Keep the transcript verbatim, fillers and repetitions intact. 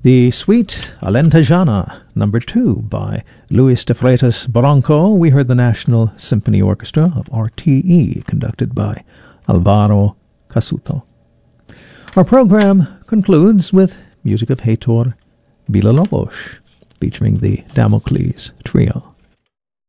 The Suite Alentejana, number two, by Luis de Freitas Branco. We heard the National Symphony Orchestra of R T E, conducted by Alvaro Casuto. Our program concludes with music of Heitor Villa-Lobos, featuring the Damocles Trio.